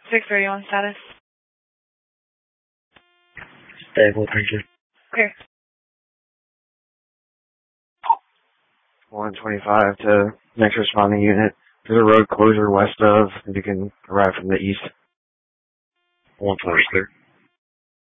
631 status. Stable, thank you. Clear. 125 to next responding unit. There's a road closure west of, if you can arrive from the east. 120 clear.